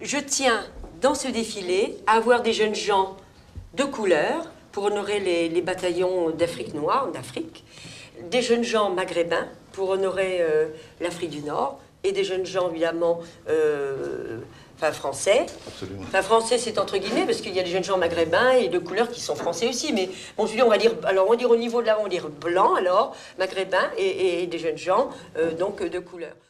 je tiens, dans ce défilé, à avoir des jeunes gens de couleur pour honorer les bataillons d'Afrique noire, d'Afrique, des jeunes gens maghrébins pour honorer l'Afrique du Nord, et des jeunes gens, évidemment, enfin français. Absolument. Enfin français, c'est entre guillemets, parce qu'il y a des jeunes gens maghrébins et de couleur qui sont français aussi. Mais bon, je veux dire, on va dire, alors on va dire au niveau de là, on va dire blanc, alors, maghrébins et des jeunes gens, donc de couleur.